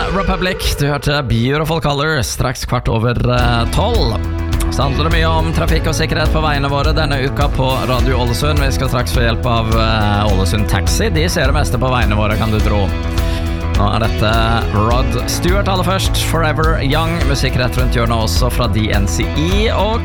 Republic, du hørte Beautiful Color, straks 12:15. Så handler det mye om trafikk og sikkerhet på veiene våre denne uka på Radio Ålesund. Vi skal straks få hjelp av Ålesund Taxi. De ser det meste på veiene våre, kan du tro. Nå dette Rod Stewart aller først. Forever Young, musikk rett rundt hjørnet også fra DNCE. Og